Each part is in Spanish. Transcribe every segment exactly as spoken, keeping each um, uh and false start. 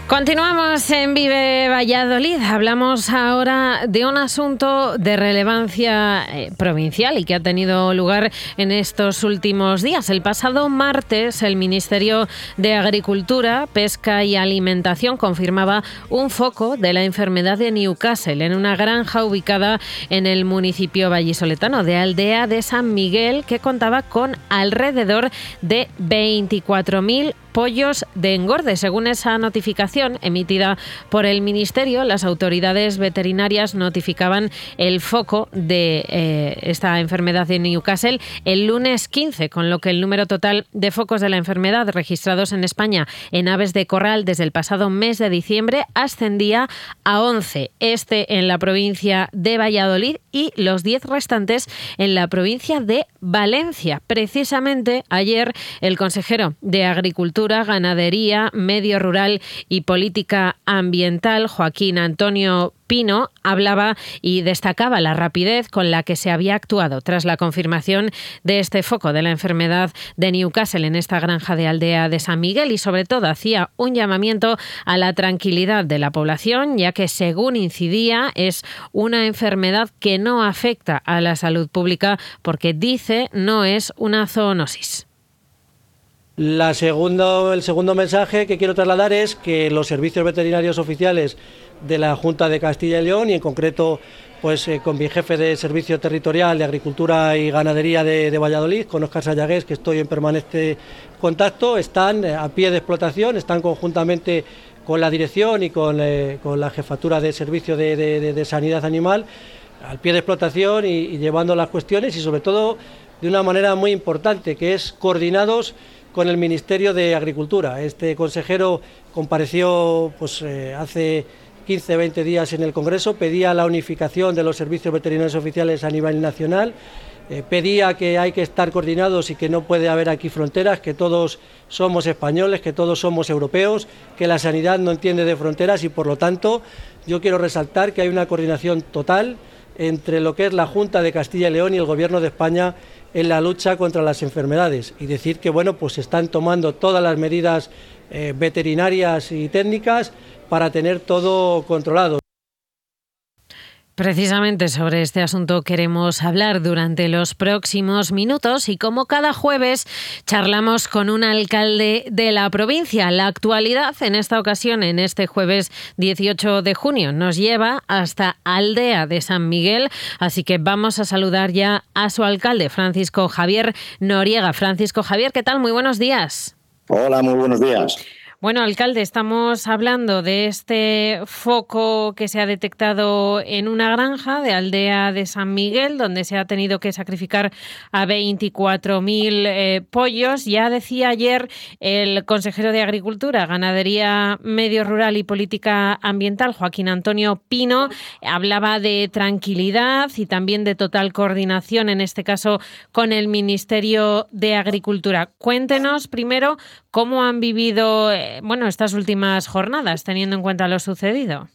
Continuamos en Vive Valladolid. Hablamos ahora de un asunto de relevancia eh, provincial y que ha tenido lugar en estos últimos días. El pasado martes, el Ministerio de Agricultura, Pesca y Alimentación confirmaba un foco de la enfermedad de Newcastle en una granja ubicada en el municipio vallisoletano de Aldea de San Miguel, que contaba con alrededor de veinticuatro mil pollos de engorde. Según esa notificación emitida por el Ministerio, las autoridades veterinarias notificaban el foco de eh, esta enfermedad de Newcastle el lunes quince, con lo que el número total de focos de la enfermedad registrados en España en aves de corral desde el pasado mes de diciembre ascendía a once, este en la provincia de Valladolid y los diez restantes en la provincia de Valencia. Precisamente ayer el consejero de Agricultura, Ganadería, Medio Rural y Política Ambiental, Joaquín Antonio Pino, hablaba y destacaba la rapidez con la que se había actuado tras la confirmación de este foco de la enfermedad de Newcastle en esta granja de Aldea de San Miguel y sobre todo hacía un llamamiento a la tranquilidad de la población, ya que según incidía es una enfermedad que no afecta a la salud pública porque dice no es una zoonosis. La segundo, el segundo mensaje que quiero trasladar es que los servicios veterinarios oficiales de la Junta de Castilla y León y en concreto pues eh, con mi jefe de Servicio Territorial de Agricultura y Ganadería de, de Valladolid, con Óscar Sayagués, que estoy en permanente contacto, están a pie de explotación, están conjuntamente con la dirección y con, eh, con la Jefatura de Servicio de, de, de, de Sanidad Animal al pie de explotación y, y llevando las cuestiones y sobre todo de una manera muy importante, que es coordinados con el Ministerio de Agricultura. Este consejero compareció pues, eh, hace quince a veinte días en el Congreso, pedía la unificación de los servicios veterinarios oficiales a nivel nacional, eh, pedía que hay que estar coordinados y que no puede haber aquí fronteras, que todos somos españoles, que todos somos europeos, que la sanidad no entiende de fronteras y por lo tanto yo quiero resaltar que hay una coordinación total entre lo que es la Junta de Castilla y León y el Gobierno de España en la lucha contra las enfermedades y decir que bueno pues se están tomando todas las medidas eh, veterinarias y técnicas para tener todo controlado. Precisamente sobre este asunto queremos hablar durante los próximos minutos y como cada jueves charlamos con un alcalde de la provincia. La actualidad en esta ocasión, en este jueves dieciocho de junio, nos lleva hasta Aldea de San Miguel, así que vamos a saludar ya a su alcalde, Francisco Javier Noriega. Francisco Javier, ¿qué tal? Muy buenos días. Hola, muy buenos días. Bueno, alcalde, estamos hablando de este foco que se ha detectado en una granja de Aldea de San Miguel, donde se ha tenido que sacrificar a veinticuatro mil eh, pollos. Ya decía ayer el consejero de Agricultura, Ganadería, Medio Rural y Política Ambiental, Joaquín Antonio Pino, hablaba de tranquilidad y también de total coordinación, en este caso con el Ministerio de Agricultura. Cuéntenos primero cómo han vivido bueno, estas últimas jornadas, teniendo en cuenta lo sucedido.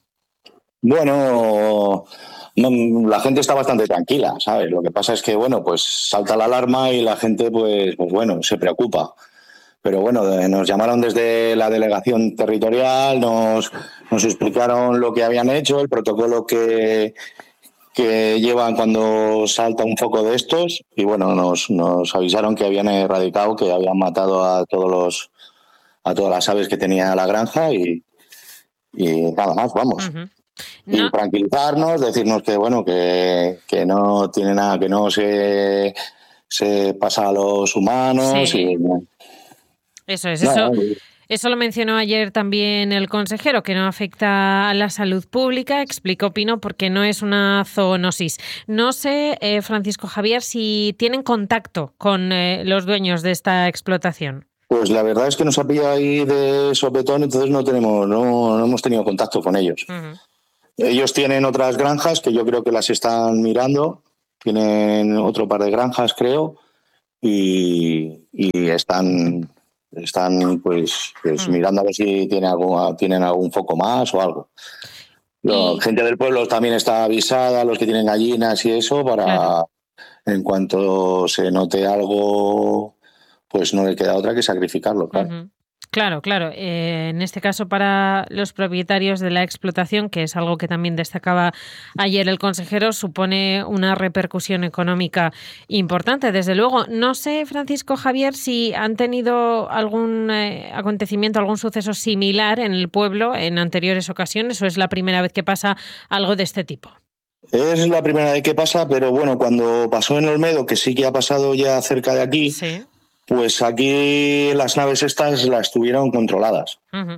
Bueno, no, la gente está bastante tranquila, ¿sabes? Lo que pasa es que, bueno, pues salta la alarma y la gente, pues, pues bueno, se preocupa. Pero bueno, nos llamaron desde la delegación territorial, nos, nos explicaron lo que habían hecho, el protocolo que, que llevan cuando salta un foco de estos y bueno, nos, nos avisaron que habían erradicado, que habían matado a todos los a todas las aves que tenía la granja y, y nada más, vamos. Uh-huh. No. Y tranquilizarnos, decirnos que bueno, que, que no tiene nada, que no se, se pasa a los humanos. Sí. Y, eso es, nada, eso. Y, Eso lo mencionó ayer también el consejero, que no afecta a la salud pública, explicó Pino, porque no es una zoonosis. No sé, eh, Francisco Javier, si tienen contacto con eh, los dueños de esta explotación. Pues la verdad es que nos ha pillado ahí de sopetón, entonces no tenemos, no, no hemos tenido contacto con ellos. Uh-huh. Ellos tienen otras granjas que yo creo que las están mirando, tienen otro par de granjas, creo, y, y están, están pues, pues uh-huh. mirando a ver si tienen algún, tienen algún foco más o algo. La y... gente del pueblo también está avisada, los que tienen gallinas y eso, para claro. En cuanto se note algo, pues no le queda otra que sacrificarlo, claro. Uh-huh. Claro, claro. Eh, en este caso, para los propietarios de la explotación, que es algo que también destacaba ayer el consejero, supone una repercusión económica importante. Desde luego, no sé, Francisco Javier, si han tenido algún eh, acontecimiento, algún suceso similar en el pueblo en anteriores ocasiones, o es la primera vez que pasa algo de este tipo. Es la primera vez que pasa, pero bueno, cuando pasó en Olmedo, que sí que ha pasado ya cerca de aquí, Sí. Pues aquí las naves estas las tuvieron controladas. Uh-huh.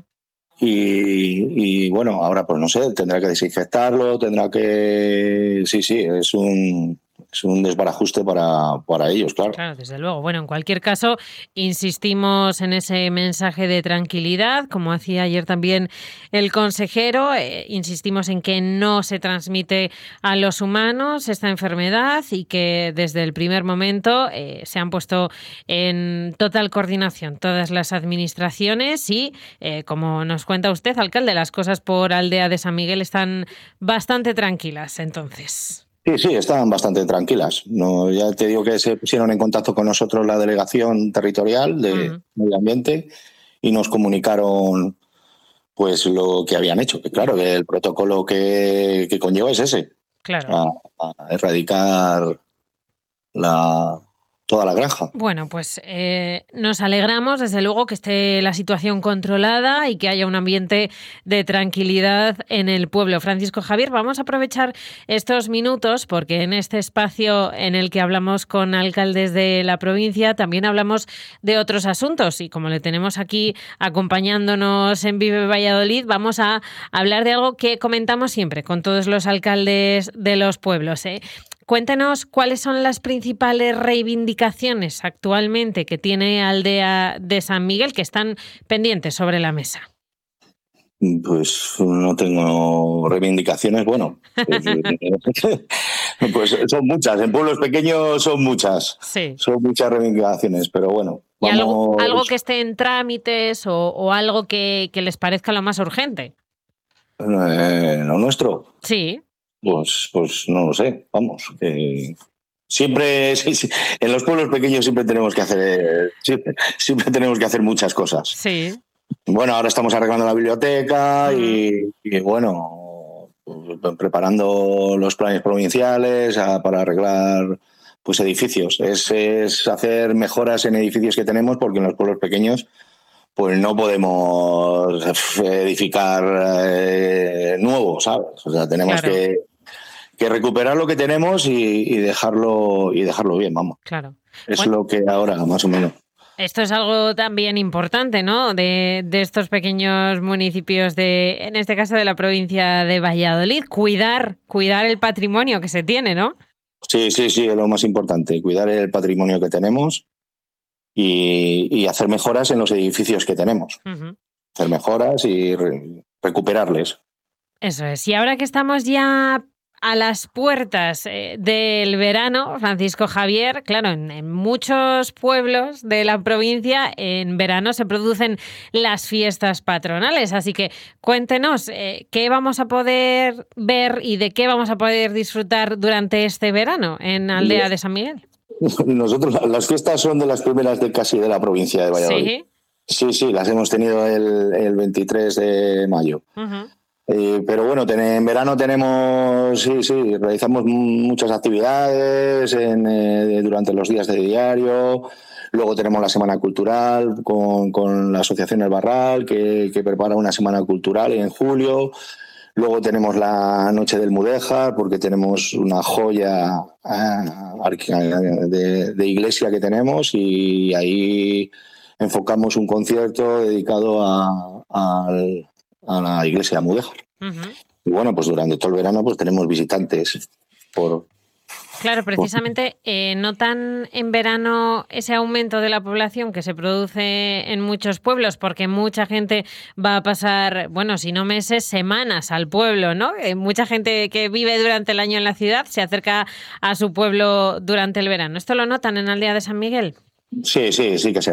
Y, y bueno, ahora pues no sé, tendrá que desinfectarlo, tendrá que... Sí, sí, es un, es un desbarajuste para, para ellos, claro. Claro, desde luego. Bueno, en cualquier caso, insistimos en ese mensaje de tranquilidad, como hacía ayer también el consejero, eh, insistimos en que no se transmite a los humanos esta enfermedad y que desde el primer momento eh, se han puesto en total coordinación todas las administraciones y, eh, como nos cuenta usted, alcalde, las cosas por Aldea de San Miguel están bastante tranquilas, entonces. Sí, sí, estaban bastante tranquilas. No, ya te digo que se pusieron en contacto con nosotros la delegación territorial de uh-huh. Medio Ambiente y nos comunicaron pues lo que habían hecho. Que claro, que el protocolo que, que conlleva es ese. Claro. A, a erradicar la... toda la granja. Bueno, pues eh, nos alegramos, desde luego, que esté la situación controlada y que haya un ambiente de tranquilidad en el pueblo. Francisco Javier, vamos a aprovechar estos minutos porque en este espacio en el que hablamos con alcaldes de la provincia también hablamos de otros asuntos y como le tenemos aquí acompañándonos en Vive Valladolid, vamos a hablar de algo que comentamos siempre con todos los alcaldes de los pueblos, ¿eh? Cuéntenos cuáles son las principales reivindicaciones actualmente que tiene Aldea de San Miguel que están pendientes sobre la mesa. Pues no tengo reivindicaciones, bueno, pues, pues son muchas, en pueblos pequeños son muchas, sí. son muchas reivindicaciones, pero bueno. ¿Y vamos... algo, algo que esté en trámites o, o algo que, que les parezca lo más urgente? Eh, ¿Lo nuestro? Sí. Pues, pues no lo sé, vamos. Eh, siempre, sí, sí, en los pueblos pequeños siempre tenemos que hacer, siempre, siempre tenemos que hacer muchas cosas. Sí. Bueno, ahora estamos arreglando la biblioteca uh-huh. y, y bueno, preparando los planes provinciales a, para arreglar pues edificios. Es, es hacer mejoras en edificios que tenemos porque en los pueblos pequeños pues no podemos edificar eh, nuevo, ¿sabes? O sea, tenemos claro. que que recuperar lo que tenemos y, y dejarlo y dejarlo bien, vamos. Claro. Es bueno, lo que ahora, más o menos. Esto es algo también importante, ¿no? De, de estos pequeños municipios de, en este caso, de la provincia de Valladolid. Cuidar, cuidar el patrimonio que se tiene, ¿no? Sí, sí, sí, es lo más importante. Cuidar el patrimonio que tenemos y, y hacer mejoras en los edificios que tenemos. Uh-huh. Hacer mejoras y re, recuperarles. Eso es. Y ahora que estamos ya a las puertas eh, del verano, Francisco Javier, claro, en, en muchos pueblos de la provincia en verano se producen las fiestas patronales, así que cuéntenos eh, qué vamos a poder ver y de qué vamos a poder disfrutar durante este verano en Aldea de San Miguel. Nosotros, las fiestas son de las primeras de casi de la provincia de Valladolid. Sí, sí, sí, las hemos tenido el, el veintitrés de mayo. Uh-huh. Eh, pero bueno, ten, en verano tenemos, sí, sí, realizamos muchas actividades en, eh, durante los días de diario. Luego tenemos la Semana Cultural con, con la Asociación El Barral, que, que prepara una Semana Cultural en julio. Luego tenemos la Noche del Mudéjar, porque tenemos una joya uh, de, de iglesia que tenemos y ahí enfocamos un concierto dedicado a, a, a la iglesia de Mudéjar. Uh-huh. Y bueno, pues durante todo el verano pues tenemos visitantes por... Claro, precisamente eh, notan en verano ese aumento de la población que se produce en muchos pueblos porque mucha gente va a pasar, bueno, si no meses, semanas al pueblo, ¿no? Eh, mucha gente que vive durante el año en la ciudad se acerca a su pueblo durante el verano. ¿Esto lo notan en Aldea de San Miguel? Sí, sí, sí que se